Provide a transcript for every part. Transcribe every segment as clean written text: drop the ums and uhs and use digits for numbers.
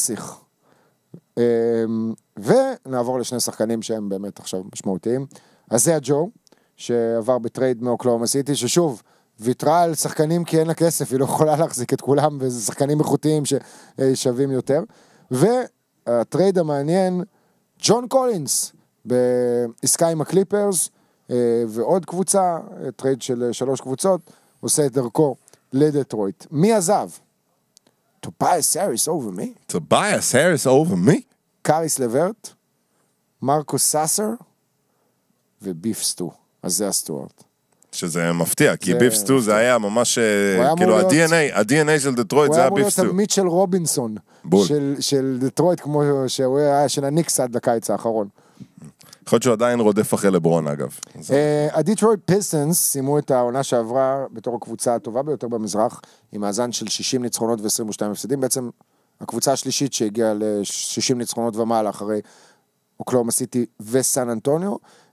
נסיך. ונעבור לשני שחקנים שהם באמת עכשיו משמעותיים. אז זה הג'ו, שעבר בטרייד מאוקלהומה סיטי, ששוב, ויתרה על שחקנים כי אין לה כסף, היא לא יכולה להחזיק את כולם, וזה שחקנים איכותיים ששווים יותר. והטרייד המעניין, ג'ון קולינס, בעסקה עם הקליפרס, ועוד קבוצה, טרייד של 3 קבוצות, עושה את דרכו לדטרויט. מי עזב? טובייס האריס over me. טובייס האריס over me? קאריס לברט, מרקוס סאסר, וביף סטו. אז זה הסטוארט. שזה מפתיע, כי ביף סטו זה היה ממש, כאילו ה-DNA של דטרויט זה היה ביף סטו. הוא היה אמור להיות מיטשל רובינסון של דטרויט, כמו שהוא היה של הניקס עד לקיץ האחרון. יכול להיות שהוא עדיין רודף אחרי לברון אגב. הדיטרויט פיסטנס סיימו את העונה שעברה בתור הקבוצה הטובה ביותר במזרח, עם מאזן של 60 ניצחונות ו-22 הפסדים, בעצם הקבוצה השלישית שהגיעה ל-60 ניצחונות ומעלה אחרי אוקלהומה סיטי וסן אנטוניו.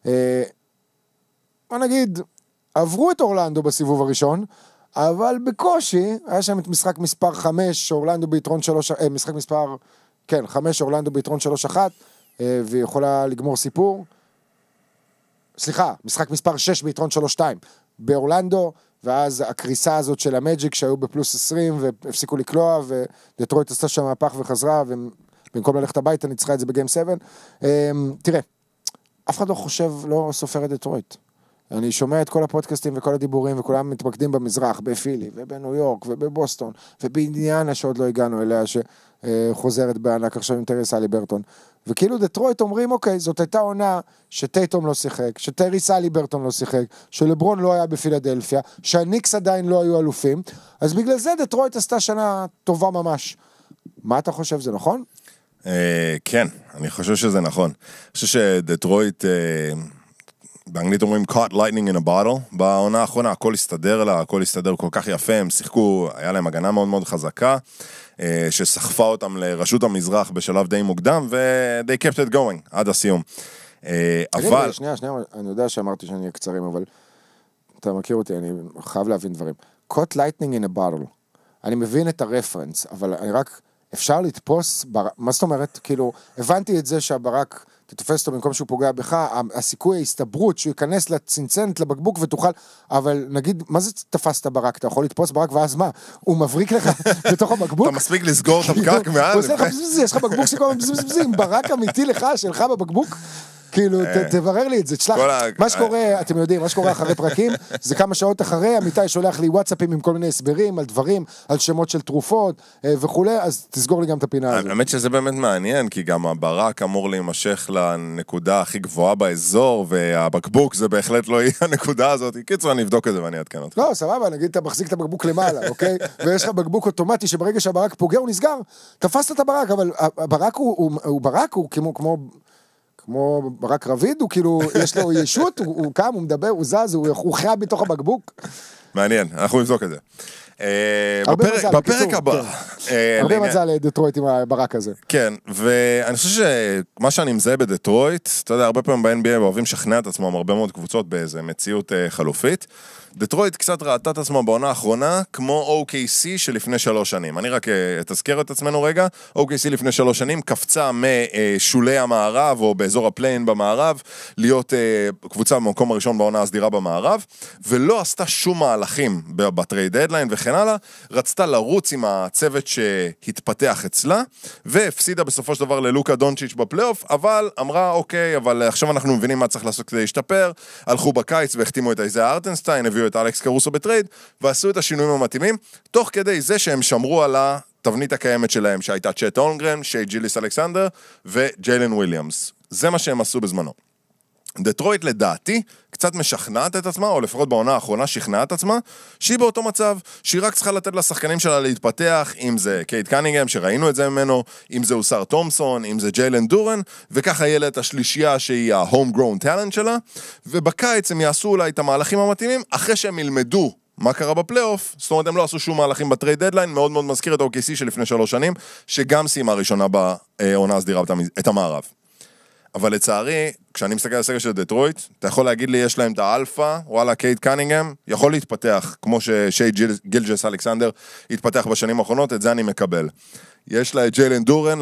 מה נגיד, עברו את אורלנדו בסיבוב הראשון, אבל בקושי, היה שם את משחק מספר 5, אורלנדו ביתרון 3, משחק מספר, כן, 5, אורלנדו ביתרון 3-1, והיא יכולה לגמור סיפור. סליחה, משחק מספר 6 ביתרון 3-2, באורלנדו, ואז הקריסה הזאת של המג'יק שהיו בפלוס 20, והפסיקו לקלוע, ודטרויט עשתה שם מהפך וחזרה, ובמקום ללכת הביתה, ניצחה את זה בגיים 7. תראה, אף אחד לא חושב, לא סופר את דטרויט. אני שומע את כל הפודקאסטים וכל הדיבורים, וכולם מתמקדים במזרח, בפילי, ובניו יורק, ובבוסטון, ובאינדיאנה שעוד לא הגענו אליה, שחוזרת בענק עכשיו עם טריס הליברטון. וכאילו דטרויט אומרים, אוקיי, זאת הייתה עונה שטייטום לא שיחק, שטריס הליברטון לא שיחק, שלברון לא היה בפילדלפיה, שהניקס עדיין לא היו אלופים, אז בגלל זה דטרויט עשתה שנה טובה ממש. מה אתה חושב, זה נכון? כן, אני חושב שזה נכון. אני חושב שדטרויט... באנגלית אומרים caught lightning in a bottle, בעונה האחרונה הכל הסתדר לה, הכל הסתדר כל כך יפה, הם שיחקו, היה להם הגנה מאוד מאוד חזקה, שסחפה אותם לרשות המזרח בשלב די מוקדם, ו-they kept it going עד הסיום. אבל... שנייה, אני יודע שאמרתי שאני אהיה קצרים, אבל אתה מכיר אותי, אני חייב להבין דברים. caught lightning in a bottle, אני מבין את הרפרנס, אבל אני רק, אפשר לתפוס, מה זאת אומרת? כאילו, הבנתי את זה שהברק... תתופס אותו במקום שהוא פוגע בך, הסיכוי ההסתברות שהוא ייכנס לצנצנת לבקבוק ותוכל, אבל נגיד, מה זה תפסת ברק? אתה יכול לתפוס ברק ואז מה? הוא מבריק לך בתוך הבקבוק? אתה מספיק לסגור את הפקק מעל. הוא עושה לך בזבז, יש לך בקבוק עם ברק אמיתי לך, שלך בבקבוק? כאילו, תברר לי את זה, תשלח. מה שקורה, אתם יודעים, מה שקורה אחרי פרקים, זה כמה שעות אחרי, אמיתי שולח לי וואטסאפים עם כל מיני הסברים, על דברים, על שמות של תרופות וכו', אז תסגור לי גם את הפינה הזאת. האמת שזה באמת מעניין, כי גם הברק אמור להימשך לנקודה הכי גבוהה באזור, והבקבוק זה בהחלט לא יהיה הנקודה הזאת. קיצור, אני אבדוק את זה ואני אעדכן אותך. לא, סבבה, נגיד, אתה מחזיק את הבקבוק למעלה, אוקיי? ויש לך בקבוק אוטומטי שברגע שהברק פוגע הוא נסגר. תפסת את הברק, אבל הברק הוא כמו ברק רביד, הוא כאילו, יש לו ישות, הוא קם, הוא מדבר, הוא זז, הוא חיה בתוך הבקבוק. מעניין, אנחנו נבדוק את זה. בפרק הבא. הרבה מזל לדטרויט עם הברק הזה. כן, ואני חושב שמה שאני מזהה בדטרויט, אתה יודע, הרבה פעמים ב-NBA אוהבים לשכנע את עצמם הרבה מאוד קבוצות באיזה מציאות חלופית. דטרויט קצת ראתה את עצמה בעונה האחרונה כמו OKC שלפני 3 שנים. אני רק אתזכר את עצמנו רגע. OKC לפני 3 שנים קפצה משולי המערב או באזור הפליין במערב להיות קבוצה במקום הראשון בעונה הסדירה במערב, ולא עשתה שום מהלכים בטרייד דדליין וכן הלאה. רצתה לרוץ עם הצוות שהתפתח אצלה, והפסידה בסופו של דבר ללוקה דונצ'יץ' בפלייאוף, אבל אמרה אוקיי, אבל עכשיו אנחנו מבינים מה צריך לעשות כדי להשתפר. הלכו בקיץ והחתימו את איזיה ארטנסטיין, הביאו את אלכס קרוסו בטרייד, ועשו את השינויים המתאימים, תוך כדי זה שהם שמרו על התבנית הקיימת שלהם, שהייתה צ'ט הולמגרן, שי ג'יליס אלכסנדר, וג'יילן וויליאמס. זה מה שהם עשו בזמנו. דטרויט לדעתי קצת משכנעת את עצמה, או לפחות בעונה האחרונה שכנעת עצמה, שהיא באותו מצב, שהיא רק צריכה לתת לשחקנים שלה להתפתח, אם זה קייט קנינגהם, שראינו את זה ממנו, אם זה אוסר תומסון, אם זה ג'יילן דורן, וככה יהיה לה את השלישייה שהיא ה-homegrown talent שלה, ובקיץ הם יעשו אולי את המהלכים המתאימים, אחרי שהם ילמדו מה קרה בפלייאוף, זאת אומרת הם לא עשו שום מהלכים בטרייד דדליין, מאוד מאוד מזכיר את ה-OKC שלפני 3 שנים, שגם סיימה ראשונה בעונה הסדירה את המערב. אבל לצערי, כשאני מסתכל על הסגל של דטרויט, אתה יכול להגיד לי, יש להם את האלפא, וואלה, קייט קנינגהם, יכול להתפתח, כמו ששי גילג'ס אלכסנדר התפתח בשנים האחרונות, את זה אני מקבל. יש לה את ג'יילן דורן,